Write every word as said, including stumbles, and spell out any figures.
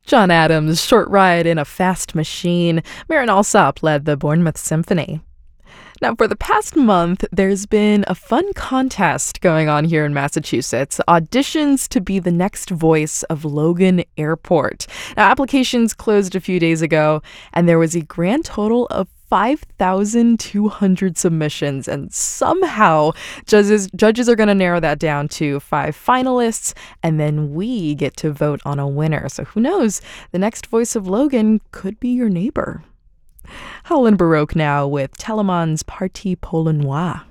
John Adams' Short Ride in a Fast Machine. Marin Alsop led the Bournemouth Symphony. Now, for the past month, there's been a fun contest going on here in Massachusetts, auditions to be the next voice of Logan Airport. Now, applications closed a few days ago, and there was a grand total of five thousand two hundred submissions, and somehow judges judges are going to narrow that down to five finalists, and then we get to vote on a winner. So who knows? The next voice of Logan could be your neighbor. Howlin' Baroque now with Telemann's Partie Polonoise.